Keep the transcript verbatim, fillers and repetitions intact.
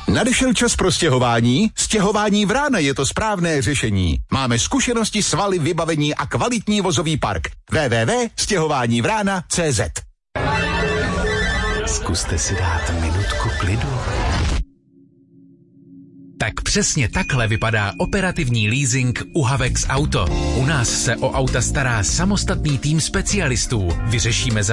Nadešel čas pro stěhování? Stěhování Vrána je to správné řešení. Máme zkušenosti, svaly, vybavení a kvalitní vozový park. w w w tečka stěhování vrána tečka c z. Zkuste si dát minutku klidu. Tak přesně takhle vypadá operativní leasing u Havex Auto. U nás se o auta stará samostatný tým specialistů. Vyřešíme za